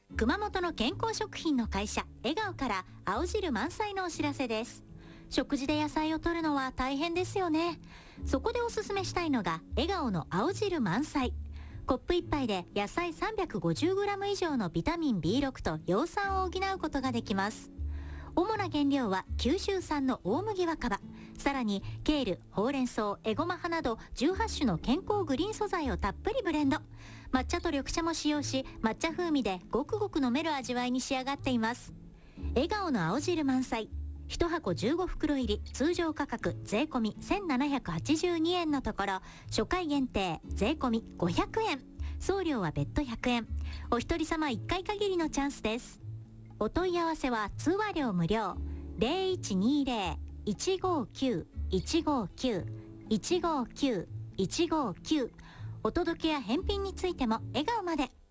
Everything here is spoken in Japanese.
熊本の健康食品の会社笑顔から青汁満載のお知らせです。食事で野菜を摂るのは大変ですよね。そこでおすすめしたいのが笑顔の青汁満載。コップ1杯で野菜 350g 以上のビタミン B6 と葉酸を補うことができます。主な原料は九州産の大麦若葉、さらにケール、ほうれん草、エゴマ葉など18種の健康グリーン素材をたっぷりブレンド。抹茶と緑茶も使用し、抹茶風味でごくごく飲める味わいに仕上がっています。笑顔の青汁満載、1箱15袋入り、通常価格税込み1782円のところ、初回限定税込み500円、送料は別途100円。お一人様1回限りのチャンスです。お問い合わせは通話料無料、0120-159-159-159-159。お届けや返品についても笑顔まで。